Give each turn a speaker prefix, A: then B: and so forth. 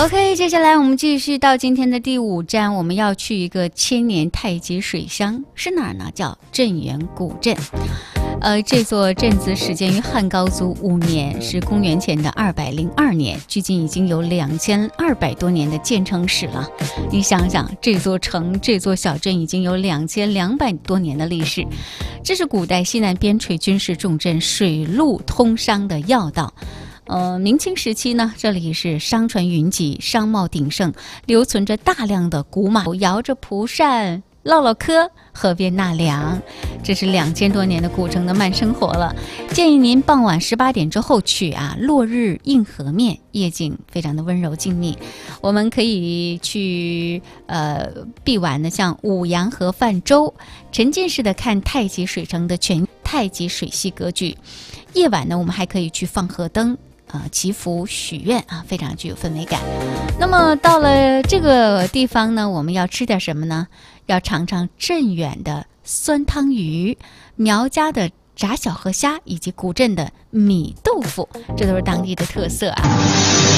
A: OK， 接下来我们继续到今天的第5站，我们要去一个千年太极水乡，是哪儿呢？叫镇元古镇。这座镇子始建于汉高祖5年，是公元前的202年，距今已经有2200多年的建成史了。你想想，这座城、这座小镇已经有2200多年的历史。这是古代西南边陲军事重镇，水陆通商的要道。明清时期呢，这里是商船云集，商贸鼎盛，留存着大量的古马，摇着蒲扇，唠嗑，河边纳凉。这是2000多年的古城的慢生活了。建议您傍晚18点之后去啊，落日映河面，夜景非常的温柔静谧。我们可以去避晚的，像五羊河泛舟，沉浸式的看太极水城的全太极水系格局。夜晚呢，我们还可以去放河灯。祈福许愿啊，非常具有氛围感。那么到了这个地方呢，我们要吃点什么呢？要尝尝镇远的酸汤鱼、苗家的炸小河虾以及古镇的米豆腐，这都是当地的特色啊。